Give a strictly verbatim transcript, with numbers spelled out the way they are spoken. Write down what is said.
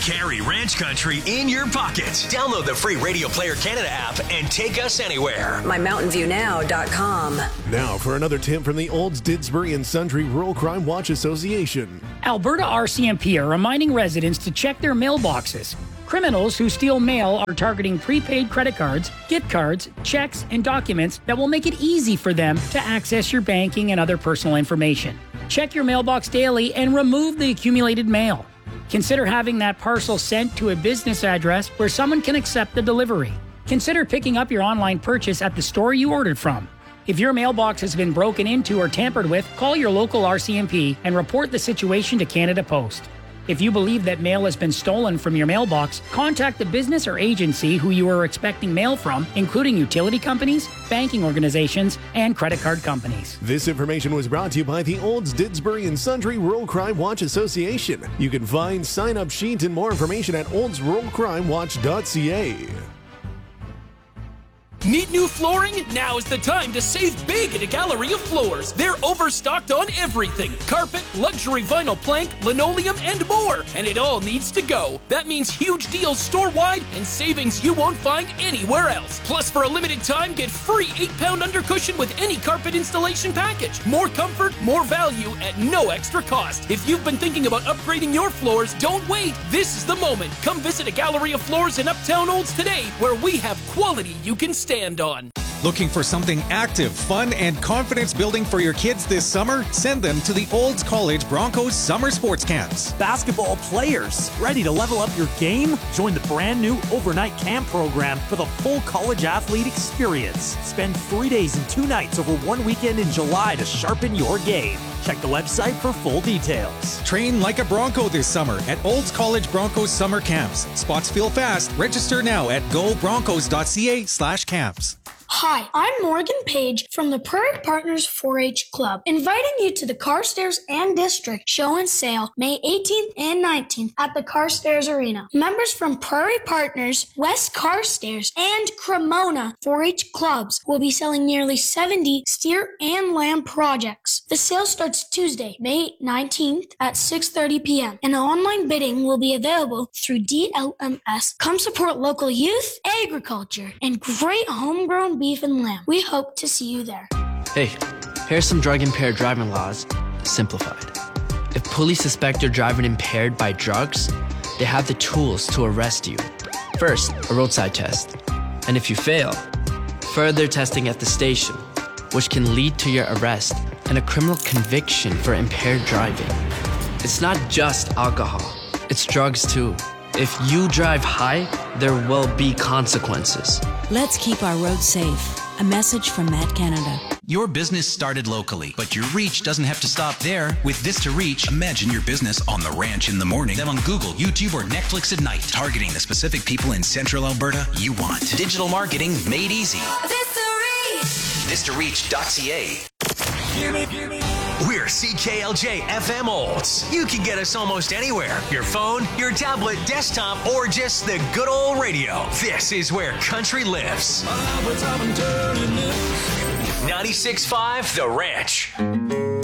Carry Ranch Country in your pocket. Download the free Radio Player Canada app and take us anywhere. my mountain view now dot com. Now for another tip from the Olds, Didsbury and Sundry Rural Crime Watch Association. Alberta R C M P are reminding residents to check their mailboxes. Criminals who steal mail are targeting prepaid credit cards, gift cards, checks, and documents that will make it easy for them to access your banking and other personal information. Check your mailbox daily and remove the accumulated mail. Consider having that parcel sent to a business address where someone can accept the delivery. Consider picking up your online purchase at the store you ordered from. If your mailbox has been broken into or tampered with, call your local R C M P and report the situation to Canada Post. If you believe that mail has been stolen from your mailbox, contact the business or agency who you are expecting mail from, including utility companies, banking organizations, and credit card companies. This information was brought to you by the Olds, Didsbury and Sundry Rural Crime Watch Association. You can find sign-up sheet and more information at olds rural crime watch dot c a. Need new flooring? Now is the time to save big at a Galleria Floors. They're overstocked on everything. Carpet, luxury vinyl plank, linoleum, and more. And it all needs to go. That means huge deals store-wide and savings you won't find anywhere else. Plus, for a limited time, get free eight pound undercushion with any carpet installation package. More comfort, more value at no extra cost. If you've been thinking about upgrading your floors, don't wait. This is the moment. Come visit a Galleria Floors in Uptown Olds today, where we have quality you can stand on. Looking for something active, fun, and confidence building for your kids this summer? Send them to the Olds College Broncos Summer Sports Camps. Basketball players, ready to level up your game? Join the brand new overnight camp program for the full college athlete experience. Spend three days and two nights over one weekend in July to sharpen your game. Check the website for full details. Train like a Bronco this summer at Olds College Broncos Summer Camps. Spots fill fast. Register now at go broncos dot c a slash camps. Hi, I'm Morgan Page from the Prairie Partners four H Club, inviting you to the Carstairs and District Show and Sale May eighteenth and nineteenth at the Carstairs Arena. Members from Prairie Partners, West Carstairs, and Cremona four H clubs will be selling nearly seventy steer and lamb projects. The sale starts Tuesday, May nineteenth at six thirty p.m. and online bidding will be available through D L M S. Come support local youth, agriculture, and great homegrown beef and lamb. We hope to see you there. Hey, here's some drug-impaired driving laws, simplified. If police suspect you're driving impaired by drugs, they have the tools to arrest you. First, a roadside test. And if you fail, further testing at the station, which can lead to your arrest and a criminal conviction for impaired driving. It's not just alcohol, it's drugs too. If you drive high, there will be consequences. Let's keep our roads safe. A message from Matt Canada. Your business started locally, but your reach doesn't have to stop there. With This to Reach, imagine your business on the ranch in the morning, then on Google, YouTube, or Netflix at night, targeting the specific people in Central Alberta you want. Digital marketing made easy. This to Reach. this to reach dot c a. Gimme, gimme. We're C K L J F M Olds. You can get us almost anywhere. Your phone, your tablet, desktop, or just the good old radio. This is where country lives. ninety-six point five The Ranch.